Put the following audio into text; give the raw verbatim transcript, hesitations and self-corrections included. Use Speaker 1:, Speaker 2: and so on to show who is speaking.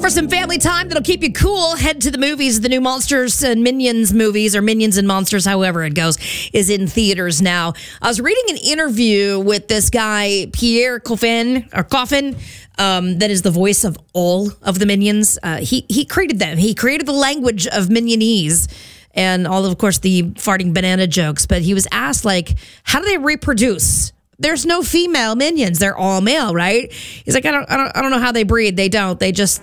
Speaker 1: For some family time that'll keep you cool, head to the movies. The new Monsters and Minions movies, or Minions and Monsters, however it goes, is in theaters now. I was reading an interview with this guy, Pierre Coffin, or Coffin, um, that is the voice of all of the Minions. Uh, he, he created them. He created the language of Minionese and all of, of course, the farting banana jokes. But he was asked, like, how do they reproduce? There's no female minions. They're all male, right? He's like, I don't, I don't, I don't know how they breed. They don't. They just,